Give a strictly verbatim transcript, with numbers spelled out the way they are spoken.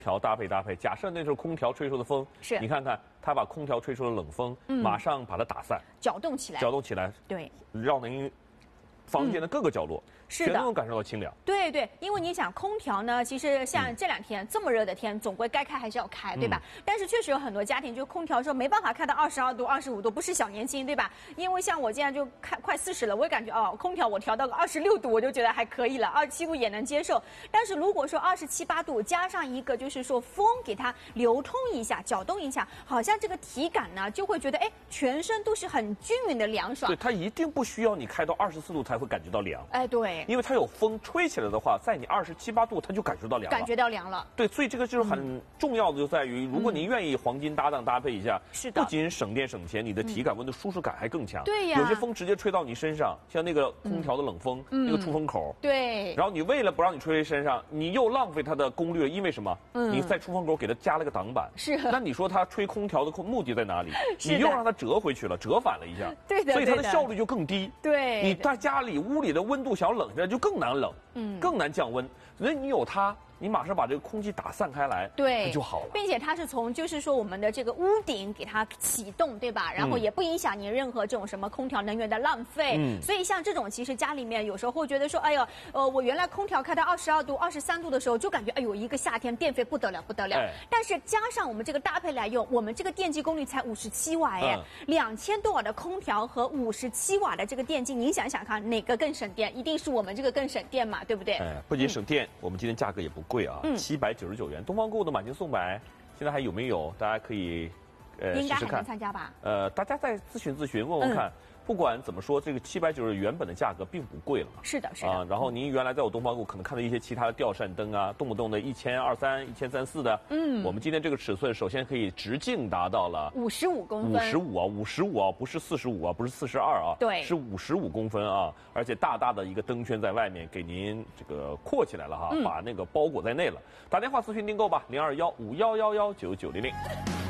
调搭配搭配，假设那是空调吹出的风， 是你看看它把空调吹出的冷风，嗯、马上把它打散， 搅动起来， 搅动起来， 对， 让您房间的各个角落。嗯是的， 全都能感受到清凉。对对，因为你想空调呢，其实像这两天、嗯、这么热的天，总归该开还是要开，对吧？嗯、但是确实有很多家庭就空调说没办法开到二十二度、二十五度，不是小年轻，对吧？因为像我这样就开快四十了，我也感觉哦，空调我调到个二十六度，我就觉得还可以了，二十七度也能接受。但是如果说二十七八度加上一个就是说风给它流通一下、搅动一下，好像这个体感呢就会觉得哎，全身都是很均匀的凉爽。 对，它一定不需要你开到二十四度才会感觉到凉。 哎，对， 因为它有风。吹起来的话，在你二十七八度，它就感受到凉了， 感觉到凉了。 对，所以这个就是很重要的，就在于、嗯、如果您愿意黄金搭档搭配一下， 是的， 不仅省电省钱，你的体感温度舒适感还更强。 对呀， 有些风直接吹到你身上，像那个空调的冷风，嗯、那个出风口， 对。 然后你为了不让你吹身上，你又浪费它的功率，因为什么？嗯，你在出风口给它加了个挡板。 是。 那你说它吹空调的目的在哪里？你又让它折回去了，折返了一下。 对的。 所以它的效率就更低。 对。 你在家里屋里的温度想要冷下来就更难冷，嗯，更难降温，所以你有它，你马上把这个空气打散开来， 对， 就好了。 并且它是从就是说我们的这个屋顶给它启动，对吧？然后也不影响你任何这种什么空调能源的浪费。嗯，所以像这种其实家里面有时候会觉得说，哎呦，呃，我原来空调开到二十二度、二十三度的时候，就感觉哎呦，一个夏天电费不得了不得了。哎、但是加上我们这个搭配来用，我们这个电机功率才五十七瓦哎，两千、嗯、多瓦的空调和五十七瓦的这个电机，您想想看哪个更省电？一定是我们这个更省电嘛，对不对？ 哎，不仅省电，嗯、我们今天价格也不贵啊，七百九十九元，东方购的满金送百，现在还有没有？大家可以，呃， 应该还试试看能参加吧？ 呃，大家再咨询咨询，问问看。嗯不管怎么说，这个七百九十原本的价格并不贵了嘛。 是的，是的。 啊，然后您原来在我东方购可能看到一些其他的吊扇灯啊，动不动的一千二三、一千三四的。嗯。我们今天这个尺寸，首先可以直径达到了五十五公分。 五十五啊，五十五啊，不是四十五啊，不是四十二啊。 对。 是五十五公分啊，而且大大的一个灯圈在外面，给您这个扩起来了哈，嗯、把那个包裹在内了。打电话咨询订购吧，零二幺五幺幺幺九九零零。